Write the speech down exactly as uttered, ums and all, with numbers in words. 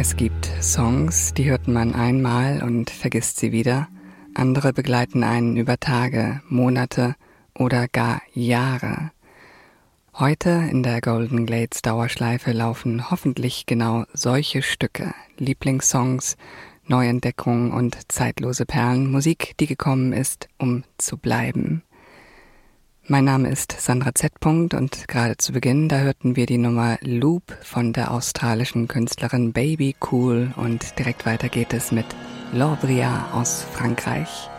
Es gibt Songs, die hört man einmal und vergisst sie wieder. Andere begleiten einen über Tage, Monate oder gar Jahre. Heute in der Golden Glades Dauerschleife laufen hoffentlich genau solche Stücke, Lieblingssongs, Neuentdeckungen und zeitlose Perlen, Musik, die gekommen ist, um zu bleiben. Mein Name ist Sandra Z. und gerade zu Beginn, da hörten wir die Nummer Loop von der australischen Künstlerin Baby Cool und direkt weiter geht es mit L'Orbria aus Frankreich.